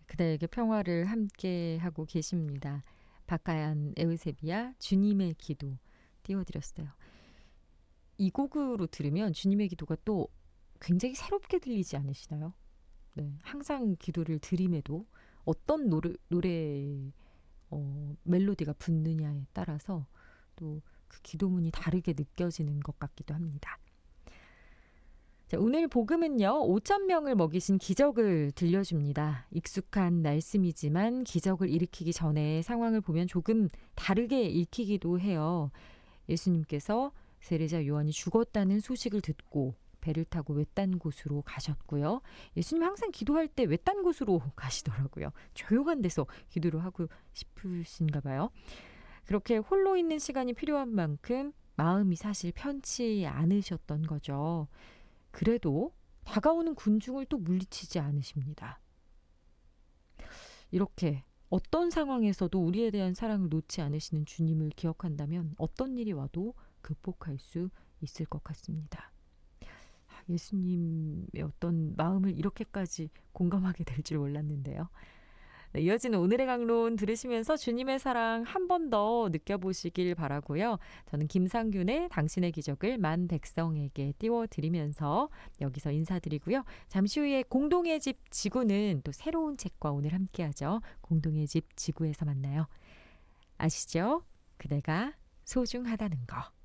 그대에게 평화를 함께 하고 계십니다. 박가연 에우세비야 주님의 기도 띄워드렸어요. 이 곡으로 들으면 주님의 기도가 또 굉장히 새롭게 들리지 않으시나요? 네, 항상 기도를 드림에도 어떤 노래 멜로디가 붙느냐에 따라서 또 그 기도문이 다르게 느껴지는 것 같기도 합니다. 자, 오늘 복음은요, 5천 명을 먹이신 기적을 들려줍니다. 익숙한 말씀이지만 기적을 일으키기 전에 상황을 보면 조금 다르게 읽히기도 해요. 예수님께서 세례자 요한이 죽었다는 소식을 듣고 배를 타고 외딴 곳으로 가셨고요. 예수님 항상 기도할 때 외딴 곳으로 가시더라고요. 조용한 데서 기도를 하고 싶으신가 봐요. 그렇게 홀로 있는 시간이 필요한 만큼 마음이 사실 편치 않으셨던 거죠. 그래도 다가오는 군중을 또 물리치지 않으십니다. 이렇게 어떤 상황에서도 우리에 대한 사랑을 놓지 않으시는 주님을 기억한다면 어떤 일이 와도 극복할 수 있을 것 같습니다. 예수님의 어떤 마음을 이렇게까지 공감하게 될 줄 몰랐는데요. 네, 이어지는 오늘의 강론 들으시면서 주님의 사랑 한 번 더 느껴보시길 바라고요. 저는 김상균의 당신의 기적을 만 백성에게 띄워드리면서 여기서 인사드리고요. 잠시 후에 공동의 집 지구는 또 새로운 책과 오늘 함께하죠. 공동의 집 지구에서 만나요. 아시죠? 그대가 소중하다는 거.